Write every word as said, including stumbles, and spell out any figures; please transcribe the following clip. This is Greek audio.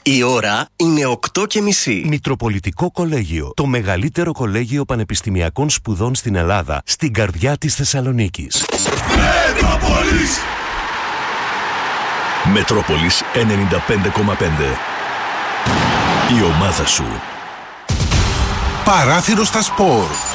Η ώρα είναι οκτώ και μισή. Μητροπολιτικό Κολέγιο. Το μεγαλύτερο κολέγιο πανεπιστημιακών σπουδών στην Ελλάδα, στην καρδιά της Θεσσαλονίκης. Μετρόπολης! Μετρόπολης ενενήντα πέντε κόμμα πέντε. Η ομάδα σου. Παράθυρο στα σπορ.